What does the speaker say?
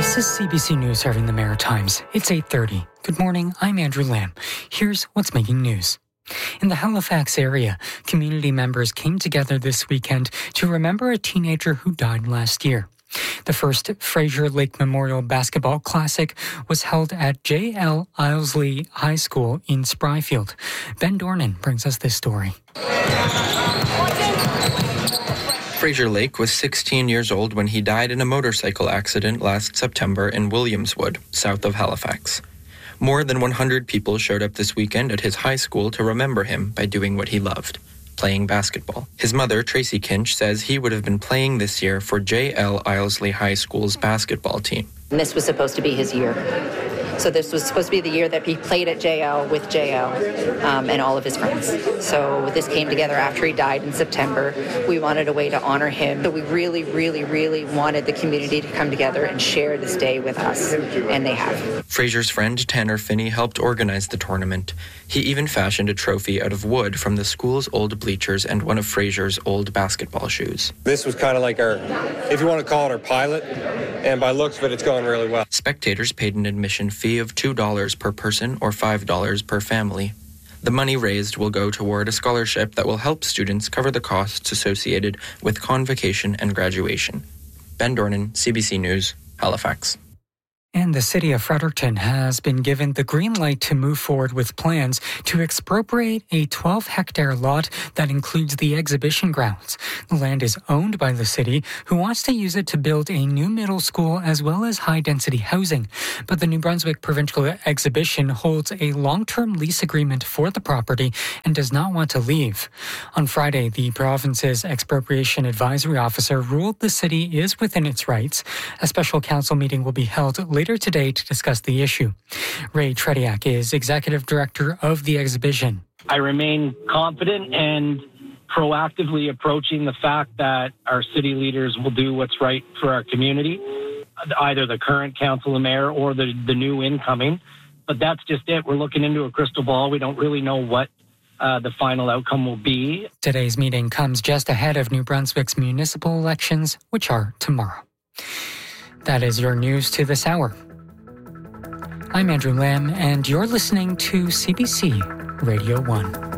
This is CBC News serving the Maritimes. It's 8:30. Good morning, I'm Andrew Lamb. Here's what's making news. In the Halifax area, community members came together this weekend to remember a teenager who died last year. The first Fraser Lake Memorial Basketball Classic was held at J.L. Ilesley High School in Spryfield. Ben Dornan brings us this story. Fraser Lake was 16 years old when he died in a motorcycle accident last September in Williamswood, south of Halifax. More than 100 people showed up this weekend at his high school to remember him by doing what he loved, playing basketball. His mother, Tracy Kinch, says he would have been playing this year for J.L. Ilesley High School's basketball team. And this was supposed to be his year. So this was supposed to be the year that he played at JL with JL and all of his friends. So this came together after he died in September. We wanted a way to honor him. So we really, really, really wanted the community to come together and share this day with us, and they have. Fraser's friend Tanner Finney helped organize the tournament. He even fashioned a trophy out of wood from the school's old bleachers and one of Fraser's old basketball shoes. This was kind of like our, if you want to call it our pilot, and by looks of it, it's going really well. Spectators paid an admission fee of $2 per person or $5 per family. The money raised will go toward a scholarship that will help students cover the costs associated with convocation and graduation. Ben Dornan, CBC News, Halifax. And the city of Fredericton has been given the green light to move forward with plans to expropriate a 12-hectare lot that includes the exhibition grounds. The land is owned by the city, who wants to use it to build a new middle school as well as high-density housing. But the New Brunswick Provincial Exhibition holds a long-term lease agreement for the property and does not want to leave. On Friday, the province's expropriation advisory officer ruled the city is within its rights. A special council meeting will be held later today to discuss the issue. Ray Trediak is executive director of the exhibition. I remain confident and proactively approaching the fact that our city leaders will do what's right for our community, either the current council and mayor or the new incoming. But that's just it. We're looking into a crystal ball. We don't really know what the final outcome will be. Today's meeting comes just ahead of New Brunswick's municipal elections, which are tomorrow. That is your news to this hour. I'm Andrew Lamb, and you're listening to CBC Radio 1.